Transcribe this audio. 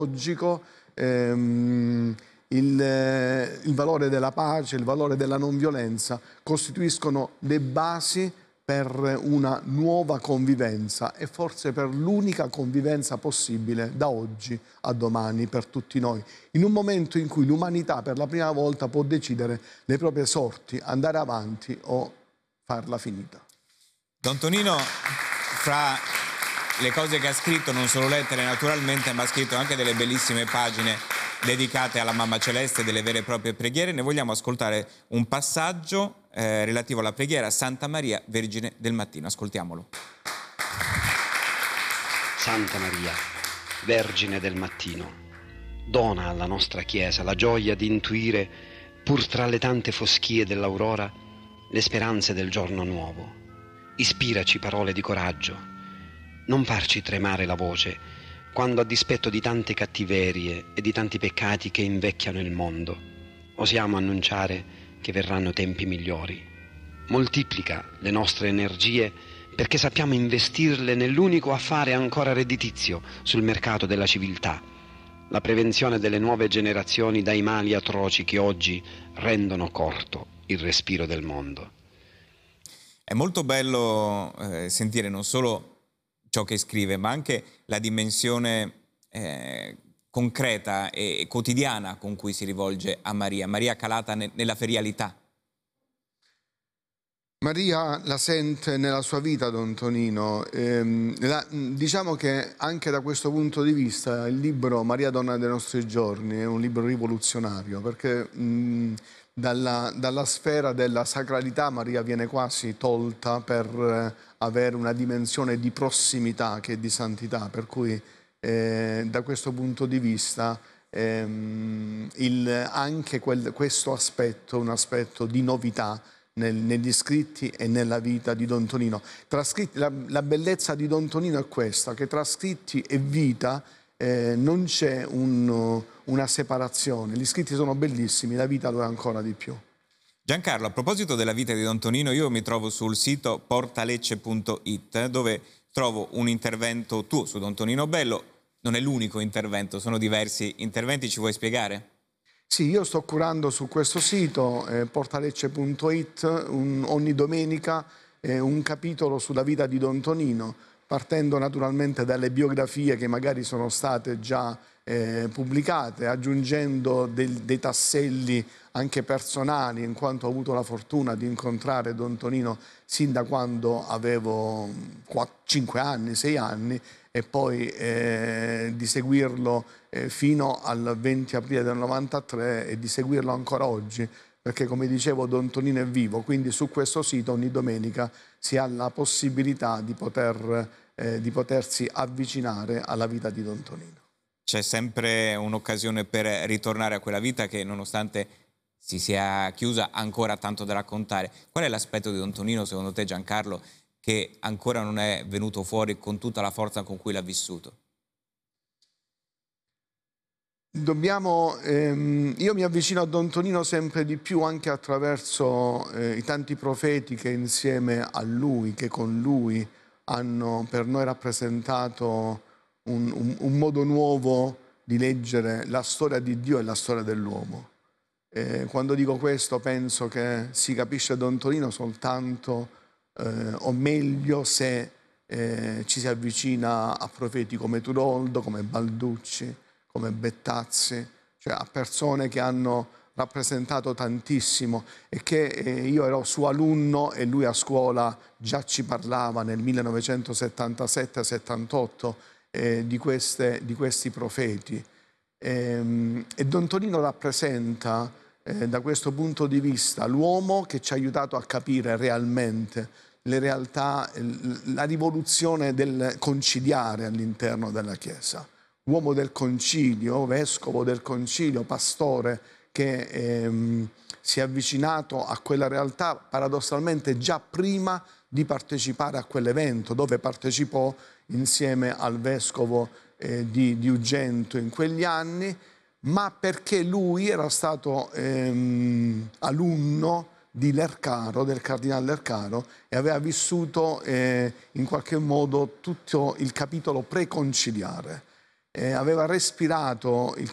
ecologico, il valore della pace, il valore della non violenza costituiscono le basi per una nuova convivenza e forse per l'unica convivenza possibile da oggi a domani per tutti noi, in un momento in cui l'umanità per la prima volta può decidere le proprie sorti, andare avanti o farla finita. Don Tonino, fra le cose che ha scritto, non solo lettere naturalmente, ma ha scritto anche delle bellissime pagine dedicate alla Mamma Celeste, delle vere e proprie preghiere. Ne vogliamo ascoltare un passaggio relativo alla preghiera Santa Maria, Vergine del Mattino. Ascoltiamolo. Santa Maria, Vergine del Mattino, dona alla nostra Chiesa la gioia di intuire, pur tra le tante foschie dell'aurora, le speranze del giorno nuovo. Ispiraci parole di coraggio, non farci tremare la voce, quando a dispetto di tante cattiverie e di tanti peccati che invecchiano il mondo, osiamo annunciare che verranno tempi migliori. Moltiplica le nostre energie perché sappiamo investirle nell'unico affare ancora redditizio sul mercato della civiltà, la prevenzione delle nuove generazioni dai mali atroci che oggi rendono corto il respiro del mondo. È molto bello sentire non solo ciò che scrive, ma anche la dimensione concreta e quotidiana con cui si rivolge a Maria, Maria calata nella ferialità. Maria la sente nella sua vita, Don Tonino. Diciamo che anche da questo punto di vista il libro Maria Donna dei nostri giorni è un libro rivoluzionario, perché dalla sfera della sacralità Maria viene quasi tolta per avere una dimensione di prossimità che è di santità, per cui da questo punto di vista anche questo aspetto, un aspetto di novità negli scritti e nella vita di Don Tonino. La bellezza di Don Tonino è questa, che tra scritti e vita non c'è una separazione. Gli scritti sono bellissimi, la vita lo è ancora di più. Giancarlo, a proposito della vita di Don Tonino, io mi trovo sul sito portalecce.it, dove trovo un intervento tuo su Don Tonino Bello. Non è l'unico intervento, sono diversi interventi, ci vuoi spiegare? Sì, io sto curando su questo sito, portalecce.it, ogni domenica un capitolo sulla vita di Don Tonino, partendo naturalmente dalle biografie che magari sono state già pubblicate, aggiungendo dei tasselli anche personali, in quanto ho avuto la fortuna di incontrare Don Tonino sin da quando avevo 5 anni, 6 anni, e poi di seguirlo fino al 20 aprile del 93 e di seguirlo ancora oggi, perché come dicevo Don Tonino è vivo, quindi su questo sito ogni domenica si ha la possibilità di potersi avvicinare alla vita di Don Tonino. C'è sempre un'occasione per ritornare a quella vita che, nonostante si sia chiusa, ancora tanto da raccontare. Qual è l'aspetto di Don Tonino, secondo te, Giancarlo, che ancora non è venuto fuori con tutta la forza con cui l'ha vissuto? Io mi avvicino a Don Tonino sempre di più anche attraverso i tanti profeti che insieme a lui, che con lui hanno per noi rappresentato un modo nuovo di leggere la storia di Dio e la storia dell'uomo. Quando dico questo penso che si capisce Don Tonino soltanto, o meglio, se ci si avvicina a profeti come Turoldo, come Balducci, come Bettazzi, cioè a persone che hanno rappresentato tantissimo e che io ero suo alunno e lui a scuola già ci parlava nel 1977-78 di questi profeti. E Don Tonino rappresenta da questo punto di vista l'uomo che ci ha aiutato a capire realmente le realtà, la rivoluzione del conciliare all'interno della Chiesa. Uomo del concilio, vescovo del concilio, pastore che si è avvicinato a quella realtà paradossalmente già prima di partecipare a quell'evento, dove partecipò insieme al vescovo di Ugento in quegli anni, ma perché lui era stato alunno di Lercaro, del cardinale Lercaro, e aveva vissuto in qualche modo tutto il capitolo preconciliare. aveva respirato il